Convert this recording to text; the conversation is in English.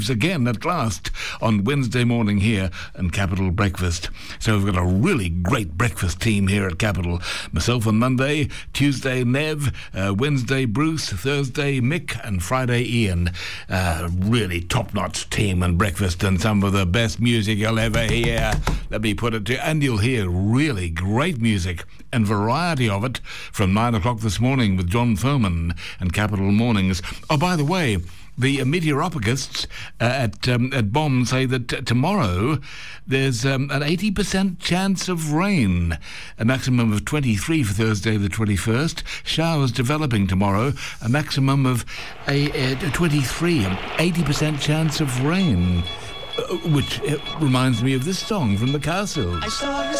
again at last on Wednesday morning here in Capital Breakfast. So we've got a really great breakfast team here at Capital. Myself on Monday, Tuesday Nev, Wednesday Bruce, Thursday Mick and Friday Ian. Really top-notch team and breakfast and some of the best music you'll ever hear. Let me put it to you. And you'll hear really great music and variety of it from 9 o'clock this morning with John Furman and Capital Mornings. Oh, by the way, the meteorologists at BOM say that tomorrow there's an 80% chance of rain, a maximum of 23 for Thursday the 21st. Showers developing tomorrow, a maximum of 23, 80% chance of rain, which reminds me of this song from the Castles.